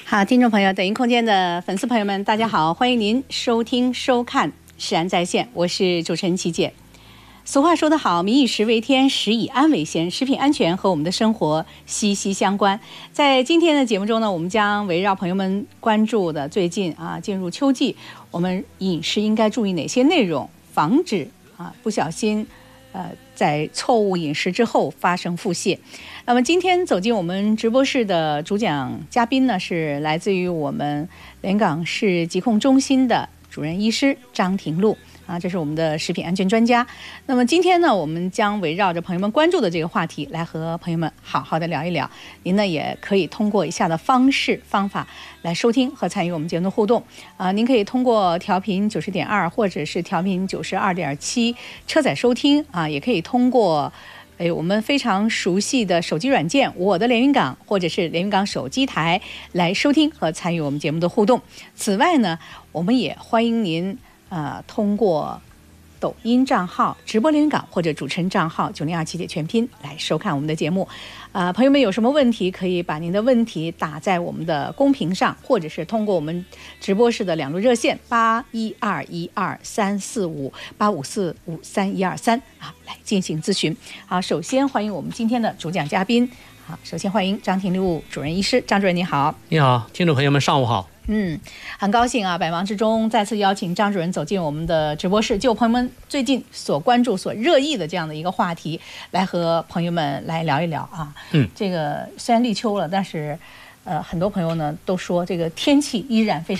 好，听众朋友，抖音空间的粉丝朋友们，大家好，欢迎您收听收看《食安在线》，我是主持人琪姐。俗话说得好，民以食为天，食以安为先，食品安全和我们的生活息息相关。在今天的节目中呢，我们将围绕朋友们关注的最近进入秋季，我们饮食应该注意哪些内容，防止不小心在错误饮食之后发生腹泻。那么今天走进我们直播室的主讲嘉宾呢，是来自于我们连港市疾控中心的主任医师张廷禄这是我们的食品安全专家。那么今天呢，我们将围绕着朋友们关注的这个话题来和朋友们好好的聊一聊。您呢也可以通过以下的方法来收听和参与我们节目的互动您可以通过调频90.2或者是调频92.7车载收听也可以通过我们非常熟悉的手机软件我的连云港或者是连云港手机台来收听和参与我们节目的互动。此外呢，我们也欢迎您通过抖音账号直播连云港或者主持人账号9027姐全拼来收看我们的节目。朋友们有什么问题可以把您的问题打在我们的公屏上，或者是通过我们直播室的两路热线8121234585453123来进行咨询。好，首先欢迎我们今天的主讲嘉宾。好，首先欢迎张廷禄主任医师。张主任你好。 你好，听众朋友们上午好。 很高兴百忙之中再次邀请张主任走进我们的直播室，就朋友们最近所关注、所热议的这样的一个话题，来和朋友们来聊一聊这个虽然立秋了，但是很多朋友呢都说这个天气依然非常